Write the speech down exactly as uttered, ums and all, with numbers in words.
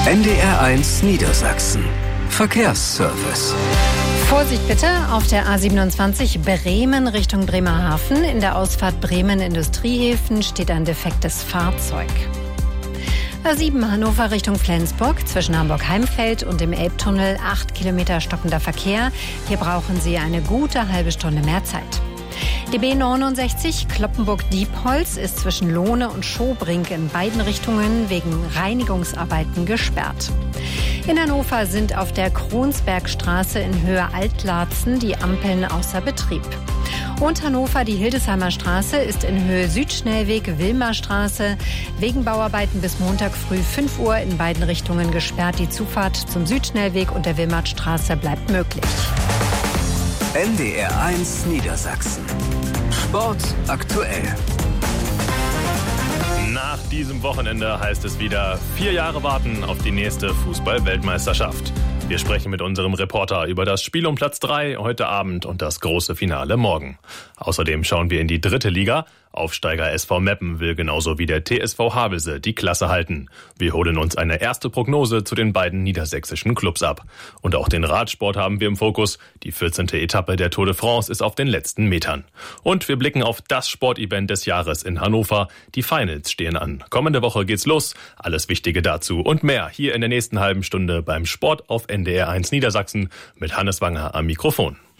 N D R eins Niedersachsen. Verkehrsservice. Vorsicht bitte auf der A siebenundzwanzig Bremen Richtung Bremerhaven. In der Ausfahrt Bremen-Industriehäfen steht ein defektes Fahrzeug. A sieben Hannover Richtung Flensburg zwischen Hamburg-Heimfeld und dem Elbtunnel acht Kilometer stockender Verkehr. Hier brauchen Sie eine gute halbe Stunde mehr Zeit. Die B neunundsechzig Kloppenburg-Diepholz ist zwischen Lohne und Schobrink in beiden Richtungen wegen Reinigungsarbeiten gesperrt. In Hannover sind auf der Kronsbergstraße in Höhe Altlarzen die Ampeln außer Betrieb. Und Hannover, die Hildesheimer Straße, ist in Höhe Südschnellweg Wilmerstraße wegen Bauarbeiten bis Montag früh fünf Uhr in beiden Richtungen gesperrt. Die Zufahrt zum Südschnellweg und der Wilmertstraße bleibt möglich. N D R eins Niedersachsen. Sport aktuell. Nach diesem Wochenende heißt es wieder vier Jahre warten auf die nächste Fußball-Weltmeisterschaft. Wir sprechen mit unserem Reporter über das Spiel um Platz drei heute Abend und das große Finale morgen. Außerdem schauen wir in die dritte Liga. Aufsteiger S V Meppen will genauso wie der T S V Havelse die Klasse halten. Wir holen uns eine erste Prognose zu den beiden niedersächsischen Clubs ab. Und auch den Radsport haben wir im Fokus. Die vierzehnte Etappe der Tour de France ist auf den letzten Metern. Und wir blicken auf das Sportevent des Jahres in Hannover. Die Finals stehen an. Kommende Woche geht's los. Alles Wichtige dazu und mehr hier in der nächsten halben Stunde beim Sport auf N D R eins Niedersachsen mit Hannes Wanger am Mikrofon.